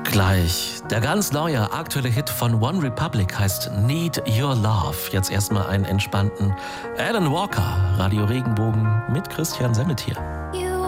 Gleich. Der ganz neue, aktuelle Hit von One Republic heißt Need Your Love. Jetzt erstmal einen entspannten Alan Walker, Radio Regenbogen mit Christian Semmetier.